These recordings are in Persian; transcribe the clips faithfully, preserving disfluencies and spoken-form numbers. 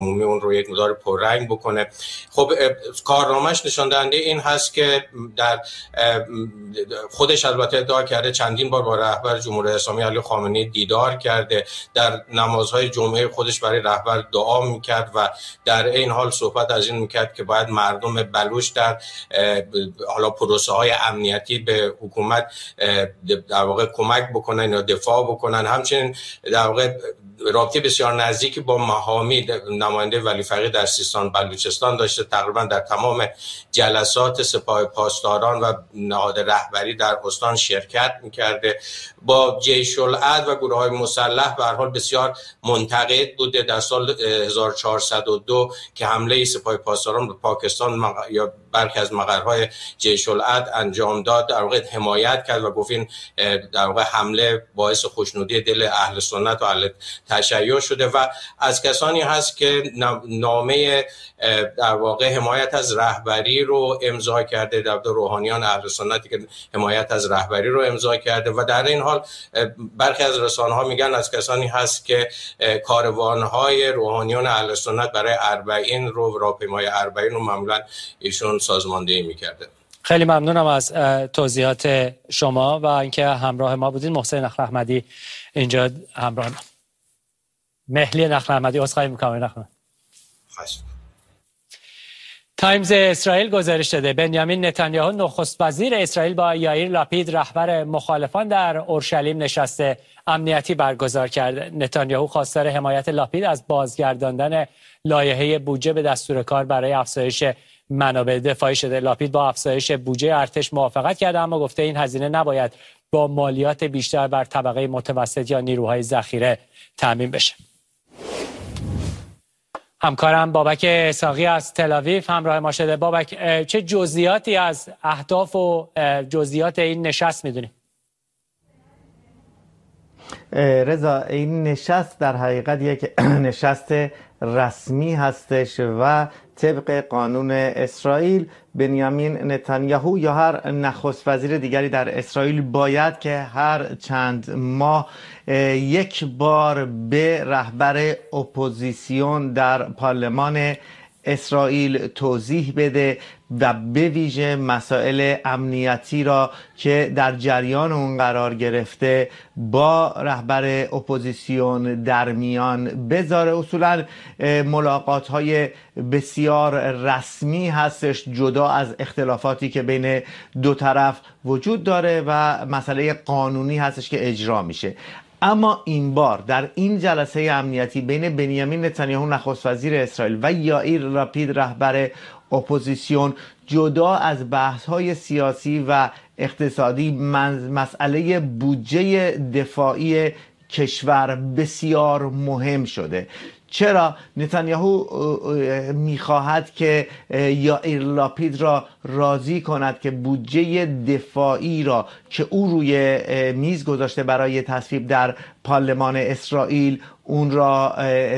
عمومی اون رو یک مقدار پررنگ بکنه. خب کارنامه‌اش نشان دهنده این هست که در خودش البته ادعا کرده چندین بار با رهبر جمهوری اسلامی علی خامنه‌ای دیدار کرده، در نمازهای جمعه خودش برای رهبر دعا میکرد و در این حال صحبت از این میکرد که باید مردم بلوچ در حالا پروسه های امنیتی به حکومت در واقع کمک بکنن یا دفاع بکنن. همچنین در واقع رابطه بسیار نزدیکی با مهامی نماینده ولی فقیه در سیستان بلوچستان داشته، تقریبا در تمام جلسات سپاه پاسداران و نهاد رهبری در استان شرکت میکرده. با جیش العدل و گروه های مسلح به هر حال بسیار منتقد بوده. در سال هزار و چهارصد و دو که حمله سپاه پاسداران به پاکستان مق... یا برخی از مقرهای جیش العدل انجام داد، در واقع حمایت کرد و گفت این در واقع حمله باعث خوشنودی دل اهل سنت و اهل تشیع شده و از کسانی هست که نامه در واقع حمایت از رهبری رو امضا کرده، در روحانیان اهل سنتی که حمایت از رهبری رو امضا کرده و در این حال برخی از رسانه‌ها میگن از کسانی هست که کاروان‌های روحانیان اهل سنت برای اربعین رو راهپیمایی اربعین رو معمولا ایشون سازماندهی میکرده. خیلی ممنونم از توضیحات شما و اینکه همراه ما بودین. محسن نخل احمدی اینجا همراه ما. مهلی نخل احمدی عذرخواهی می‌کنم. نخل تایمز اسرائیل گزارش داده بنیامین نتانیاهو نخست وزیر اسرائیل با یائیر لاپید رهبر مخالفان در اورشلیم نشست امنیتی برگزار کرد. نتانیاهو خواستار حمایت لاپید از بازگرداندن لایحه بودجه به دستور کار برای افزایش منابع دفاعی شده. لاپید با افزایش بودجه ارتش موافقت کرده اما گفته این هزینه نباید با مالیات بیشتر بر طبقه متوسط یا نیروهای ذخیره تامین بشه. همکارم بابک اسحاقی از تل‌آویو همراه ما شده. بابک، چه جزئیاتی از اهداف و جزئیات این نشست میدونی؟ رضا، این نشست در حقیقت یک نشست رسمی هستش و طبق قانون اسرائیل بنیامین نتانیاهو یا هر نخست وزیر دیگری در اسرائیل باید که هر چند ماه یک بار به رهبر اپوزیسیون در پارلمان اسرائیل توضیح بده و به ویژه مسائل امنیتی را که در جریان اون قرار گرفته با رهبر اپوزیسیون در میان بذاره. اصولا ملاقات های بسیار رسمی هستش جدا از اختلافاتی که بین دو طرف وجود داره و مسئله قانونی هستش که اجرا میشه. اما این بار در این جلسه امنیتی بین بنیامین نتانیاهو نخست وزیر اسرائیل و یائیر لاپید رهبر اپوزیسیون جدا از بحث‌های سیاسی و اقتصادی مسئله بودجه دفاعی کشور بسیار مهم شده. چرا؟ نتانیاهو میخواهد که یائیر لاپید را راضی کند که بودجه دفاعی را که او روی میز گذاشته برای تصویب در پارلمان اسرائیل اون را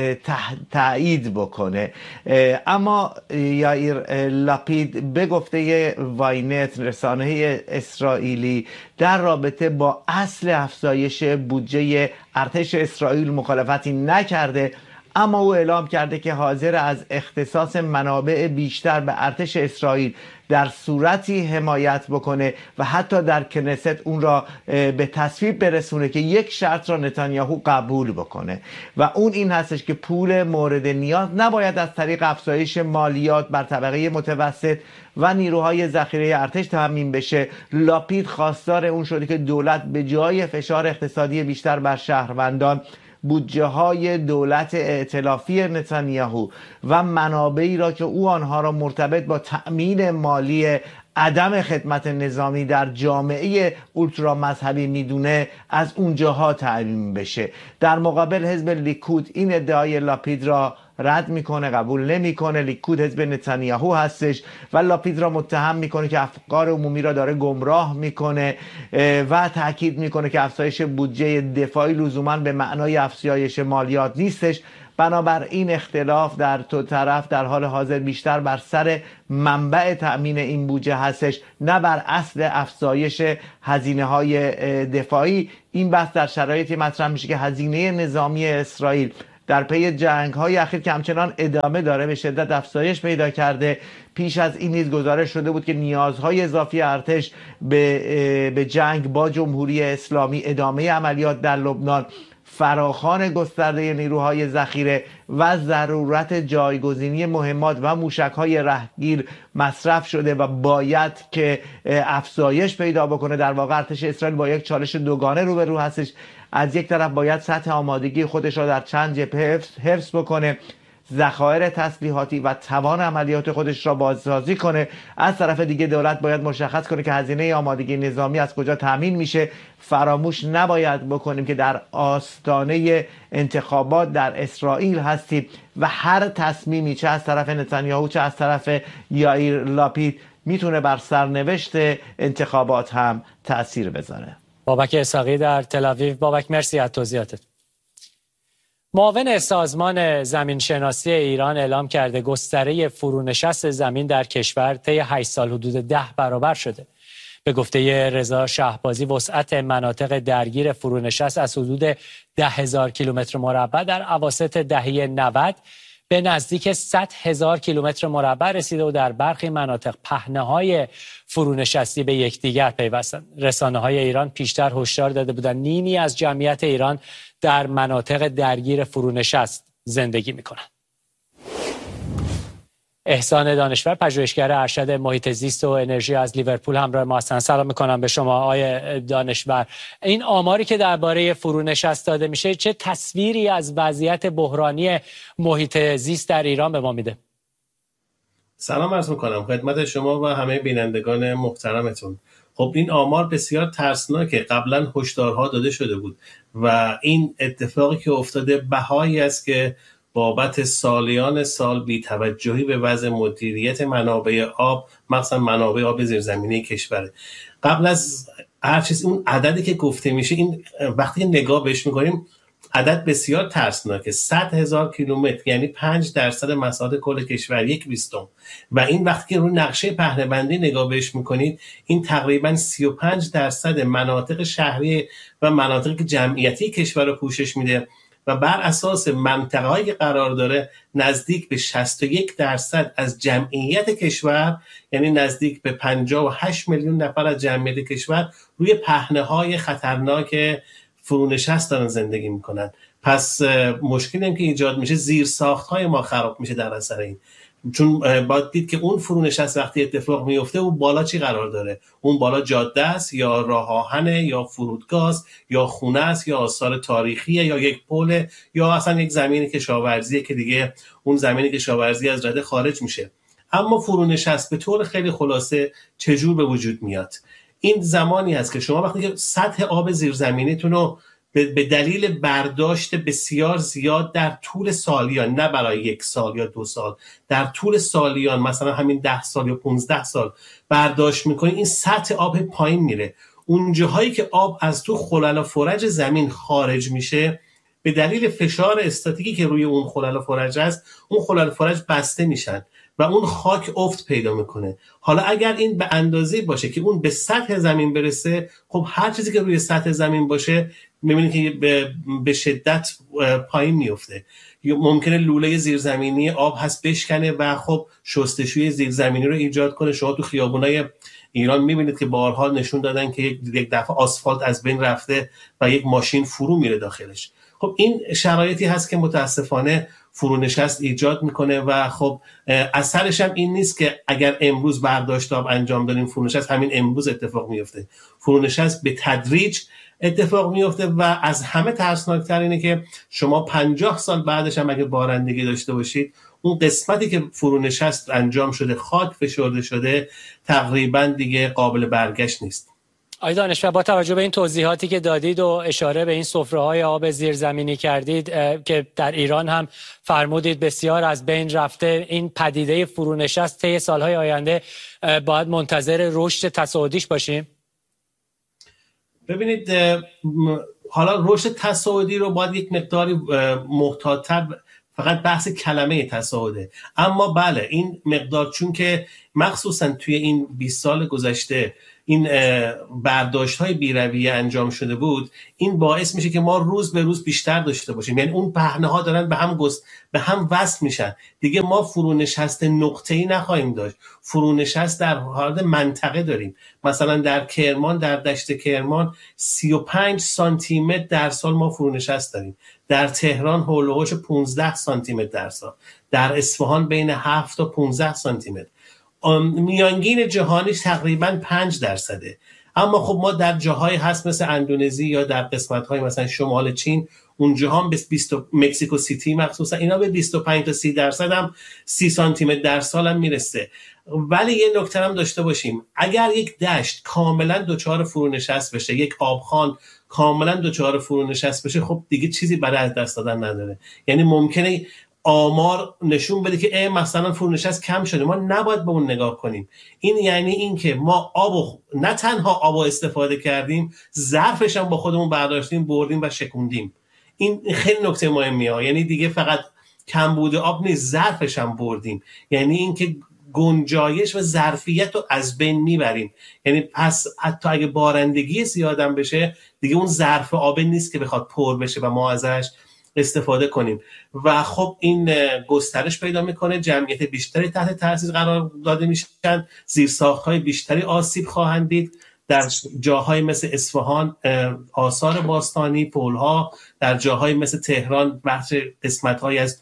تایید بکنه. اما یائیر لاپید به گفته واینت رسانه اسرائیلی در رابطه با اصل افزایش بودجه ارتش اسرائیل مخالفتی نکرده، اما او اعلام کرده که حاضر از اختصاص منابع بیشتر به ارتش اسرائیل در صورتی حمایت بکنه و حتی در کنست اون را به تصویب برسونه که یک شرط را نتانیاهو قبول بکنه و اون این هستش که پول مورد نیاز نباید از طریق افزایش مالیات بر طبقه متوسط و نیروهای ذخیره ارتش تامین بشه. لاپید خواستار اون شده که دولت به جای فشار اقتصادی بیشتر بر شهروندان بودجه های دولت ائتلافی نتانیاهو و منابعی را که او آنها را مرتبط با تأمین مالی عدم خدمت نظامی در جامعه اولترا مذهبی میدونه از اونجاها تأمین بشه. در مقابل حزب لیکود این ادعای لاپید را رد میکنه، قبول نمیکنه. لیکود حزب نتانیاهو هستش و لاپید را متهم میکنه که افکار عمومی را داره گمراه میکنه و تاکید میکنه که افزایش بودجه دفاعی لزوما به معنای افزایش مالیات نیستش. بنابراین اختلاف در دو طرف در حال حاضر بیشتر بر سر منبع تأمین این بودجه هستش، نه بر اصل افزایش هزینه های دفاعی. این بحث در شرایطی مطرح میشه که هزینه نظامی اسرائیل در پی جنگ‌های اخیر که همچنان ادامه داره به شدت افزایش پیدا کرده. پیش از این نیز گزارش شده بود که نیازهای اضافی ارتش به به جنگ با جمهوری اسلامی، ادامه عملیات در لبنان، فراخوان گسترده نیروهای ذخیره و ضرورت جایگزینی مهمات و موشک‌های رهگیر مصرف شده و باید که افزایش پیدا بکنه. در واقع ارتش اسرائیل با یک چالش دوگانه روبرو هستش. از یک طرف باید سطح آمادگی خودش را در چند جبهه حفظ بکنه، ذخایر تسلیحاتی و توان عملیات خودش را بازسازی کنه. از طرف دیگه دولت باید مشخص کنه که هزینه آمادگی نظامی از کجا تامین میشه. فراموش نباید بکنیم که در آستانه انتخابات در اسرائیل هستیم و هر تصمیمی چه از طرف نتانیاهو چه از طرف یائیر لاپید میتونه بر سرنوشت انتخابات هم تأثیر بذاره. بابک اسحاقی در تل آویو. بابک مرسی از توضیحاتت. معاون سازمان زمینشناسی ایران اعلام کرده گستره فرونشست زمین در کشور طی هشت سال حدود ده برابر شده. به گفته رضا شهبازی وسعت مناطق درگیر فرونشست از حدود ده هزار کیلومتر مربع در اواسط دهه نود به نزدیک صد هزار کیلومتر مربع رسیده و در برخی مناطق پهنه‌های فرونشستی به یکدیگر پیوستند. رسانه‌های ایران پیشتر هشدار داده بودند نیمی از جمعیت ایران در مناطق درگیر فرونشست زندگی می‌کنند. احسان دانشور پژوهشگر ارشد محیط زیست و انرژی از لیورپول همراه ما هستند. سلام می‌کنم به شما آقای دانشور. این آماری که درباره فرونشست داده میشه چه تصویری از وضعیت بحرانی محیط زیست در ایران به ما میده؟ سلام عرض می‌کنم خدمت شما و همه بینندگان محترمتون. خب این آمار بسیار ترسناکه. قبلا هشدارها داده شده بود و این اتفاقی که افتاده بهایی است که بابت سالیان سال بی‌توجهی به وضع مدیریت منابع آب، مخصوصا منابع آب زیرزمینی کشوره. قبل از هر چیز اون عددی که گفته میشه، این وقتی نگاه بهش میکنیم عدد بسیار ترسناکه. صد هزار کیلومتر یعنی پنج درصد مساحت کل کشور، یک بیستم. و این وقتی که روی نقشه پهنه‌بندی نگاه بهش میکنید، این تقریبا سی و پنج درصد مناطق شهری و مناطق جمعیتی کشور رو پوشش میده و بر اساس منطقه‌ای که قرار داره نزدیک به شصت و یک درصد از جمعیت کشور، یعنی نزدیک به پنجاه و هشت میلیون نفر از جمعیت کشور روی پهنه‌های خطرناک فرونشست دارن زندگی میکنن. پس مشکلی هم که ایجاد میشه، زیر ساخت‌های ما خراب میشه در اثر این. چون باید دید که اون فرونشست وقتی اتفاق میفته اون بالا چی قرار داره؟ اون بالا جاده است یا راه آهنه یا فرودگاه است یا خونه است یا آثار تاریخیه یا یک پل یا اصلا یک زمین کشاورزیه که دیگه اون زمین کشاورزی از رده خارج میشه. اما فرونشست به طور خیلی خلاصه چجور به وجود میاد؟ این زمانی هست که شما وقتی که سطح آب زیرزمینیتون رو به دلیل برداشت بسیار زیاد در طول سالیان، نه برای یک سال یا دو سال، در طول سالیان، مثلا همین ده سال یا پونزده سال برداشت میکنید، این سطح آب پایین میره. اون جاهایی که آب از تو خلل و فرج زمین خارج میشه به دلیل فشار استاتیکی که روی اون خلل و فرج هست، اون خلل و فرج بسته میشن و اون خاک افت پیدا میکنه. حالا اگر این به اندازه باشه که اون به سطح زمین برسه، خب هر چیزی که روی سطح زمین باشه میبینید که به, به شدت پایین میفته. ممکنه لوله زیرزمینی آب هست بشکنه و خب شستشوی زیرزمینی رو ایجاد کنه. شما تو خیابونای ایران میبینید که بارها نشون دادن که یک دفعه آسفالت از بین رفته و یک ماشین فرو میره داخلش. خب این شرایطی هست که متاسفانه فرونشست ایجاد میکنه و خب اثرش هم این نیست که اگر امروز برداشت آب انجام دادیم فرونشست همین امروز اتفاق میفته. فرونشست به تدریج اتفاق میفته و از همه ترسناکتر اینه که شما پنجاه سال بعدش هم اگه بارندگی داشته باشید، اون قسمتی که فرونشست انجام شده، خاک فشرده شده، تقریبا دیگه قابل برگشت نیست. آقای دانشور، با توجه به این توضیحاتی که دادید و اشاره به این سفره‌های آب زیرزمینی کردید که در ایران هم فرمودید بسیار از بین رفته، این پدیده فرونشست طی سالهای آینده باید منتظر رشد تصاعدیش باشیم؟ ببینید، حالا رشد تصاعدی رو باید یک مقداری محتاط‌تر فقط بحث کلمه تصاعده. اما بله این مقدار، چون که مخصوصا توی این بیست سال گذشته این برداشت های بی‌رویه انجام شده بود، این باعث میشه که ما روز به روز بیشتر داشته باشیم. یعنی اون پهنه ها دارن به هم گست به هم وصل میشن. دیگه ما فرونشست نقطه‌ای نخواهیم داشت، فرونشست در حالت منطقه داریم. مثلا در کرمان، در دشت کرمان سی و پنج سانتی متر در سال ما فرونشست داریم. در تهران حول و حوش پانزده سانتی متر در سال. در اصفهان بین هفت تا پانزده سانتی متر. میانگین جهانیش تقریبا پنج درصده. اما خب ما در جاهای هست مثل اندونزی یا در قسمت‌های مثلا شمال چین، اونجا هم به بیست مکزیکو سیتی مخصوصا اینا به بیست و پنج تا سی درصد هم سی سانتی متر در سال هم میرسه. ولی یه نکته هم داشته باشیم، اگر یک دشت کاملا دچار فرونشست بشه، یک آبخوان کاملا دچار فرونشست بشه، خب دیگه چیزی برای از دست دادن نداره. یعنی ممکنه آمار نشون بده که مثلا فرونشست کم شده، ما نباید به اون نگاه کنیم. این یعنی این که ما آب نه تنها آب استفاده کردیم، ظرفش هم با خودمون برداشتیم بردیم و شکوندیم. این خیلی نکته مهمیه. یعنی دیگه فقط کمبود آب نیست، ظرفش هم بردیم. یعنی این که گنجایش و ظرفیت رو از بین میبریم. یعنی پس حتی اگه بارندگی زیادم بشه، دیگه اون ظرف آب نیست که بخواد پر بشه و ما ازش استفاده کنیم. و خب این گسترش پیدا میکنه، جمعیت بیشتری تحت تاثیر قرار داده میشن، زیرساخت‌های بیشتری آسیب خواهند دید. در جاهای مثل اصفهان آثار باستانی، پل‌ها، در جاهای مثل تهران بخش قسمت‌های از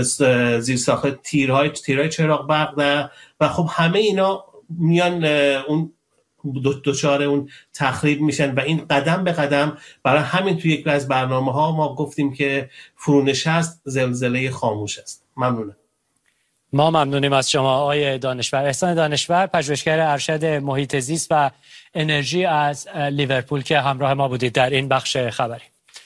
زیرساخت تیرهای تیرهای چراغ برق، و خب همه اینا میان اون دوچاره اون تخریب میشن. و این قدم به قدم، برای همین توی یک از برنامه ها ما گفتیم که فرونشست زلزله خاموش است. ممنونم. ما ممنونیم از شما آقای دانشور. احسان دانشور، پژوهشگر ارشد محیط زیست و انرژی از لیورپول که همراه ما بودید در این بخش خبری.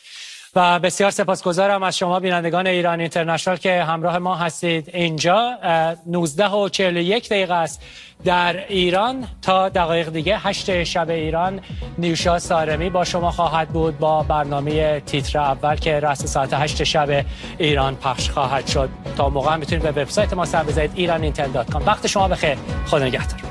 و بسیار سپاسگزارم از شما بینندگان ایران اینترنشنال که همراه ما هستید. اینجا نوزده و چهل و یک دقیقه است در ایران. تا دقایق دیگه هشت شب ایران، نیوشا سارمی با شما خواهد بود با برنامه تیتر اول که رأس ساعت هشت شب ایران پخش خواهد شد. تا موقع میتونید به وبسایت ما سر بزنید ایران اینتر دات کام. وقت شما بخیر. خدا نگهدار.